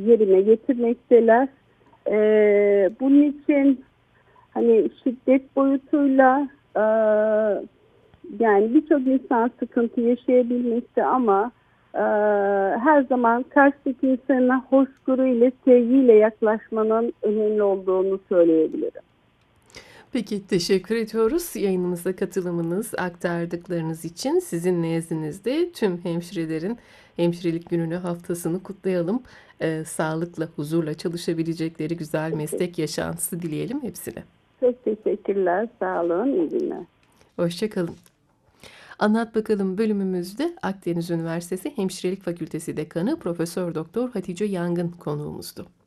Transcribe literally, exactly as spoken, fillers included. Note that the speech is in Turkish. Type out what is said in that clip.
yerine getirmekteler. Ee, bunun için hani şiddet boyutuyla e, yani birçok insan sıkıntı yaşayabilmekte ama e, her zaman karşıdaki insana hoşgörü ile sevgiyle yaklaşmanın önemli olduğunu söyleyebilirim. Peki, teşekkür ediyoruz yayınımıza katılımınız, aktardıklarınız için. Sizin nezdinizde tüm hemşirelerin Hemşirelik Günü'nü, haftasını kutlayalım. Eee, sağlıkla, huzurla çalışabilecekleri güzel Peki. meslek yaşantısı dileyelim hepsine. Çok teşekkürler. Sağ olun. İyi günler. Hoşça kalın. Anlat Bakalım bölümümüzde Akdeniz Üniversitesi Hemşirelik Fakültesi Dekanı Profesör Doktor Hatice Yangın konuğumuzdu.